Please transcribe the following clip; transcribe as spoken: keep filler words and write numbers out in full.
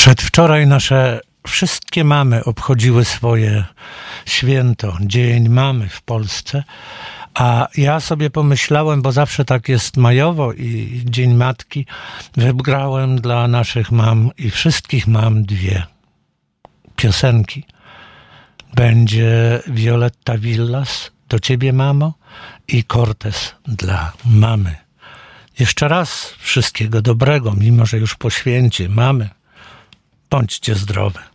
Przedwczoraj nasze wszystkie mamy obchodziły swoje święto, Dzień Mamy w Polsce, a ja sobie pomyślałem, bo zawsze tak jest majowo i Dzień Matki, wybrałem dla naszych mam i wszystkich mam dwie piosenki. Będzie Violetta Villas, Do Ciebie Mamo, i Cortez dla mamy. Jeszcze raz wszystkiego dobrego, mimo że już po święcie mamy. Bądźcie zdrowe.